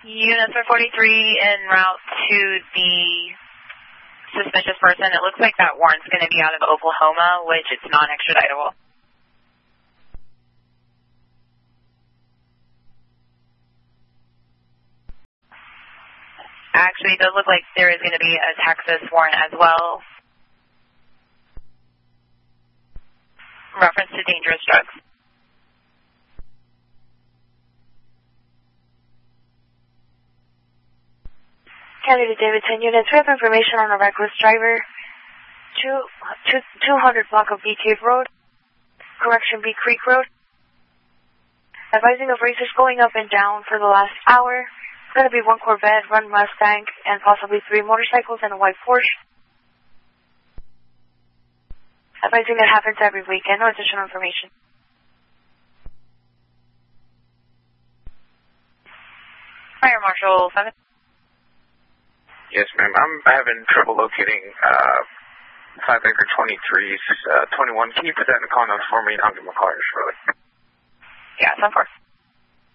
Units for 43 en route to the suspicious person. It looks like that warrant's going to be out of Oklahoma, which it's non-extraditable. Actually, it does look like there is going to be a Texas warrant as well. Reference to dangerous drugs. Candidate David, 10 units. We have information on a reckless driver. 200 block of B Cave Road. Correction, B Creek Road. Advising of races going up and down for the last hour. It's going to be 1 Corvette, 1 Mustang, and possibly 3 motorcycles and a white Porsche. Advising it happens every weekend. No additional information. Fire Marshal 7. Yes, ma'am. I'm having trouble locating 5-acre 23's 21. Can you put that in the call notes for me? I'll give him a call shortly. Yeah, 10-4.